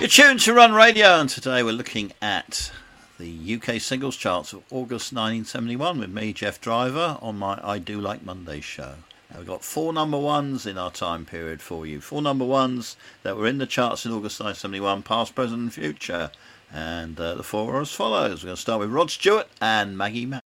You're tuned to Run Radio, and today we're looking at the UK singles charts of August 1971 with me, Jeff Driver, on my I Do Like Mondays show. Now we've got 4 number ones in our time period for you. 4 number ones that were in the charts in August 1971, past, present and future. And the 4 are as follows. We're going to start with Rod Stewart and Maggie May.